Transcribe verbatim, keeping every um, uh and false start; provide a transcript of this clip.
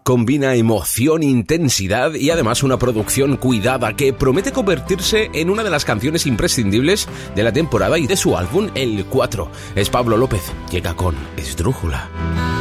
combina emoción, intensidad y además una producción cuidada que promete convertirse en una de las canciones imprescindibles de la temporada y de su álbum El cuatro. Es Pablo López, llega con Esdrújula.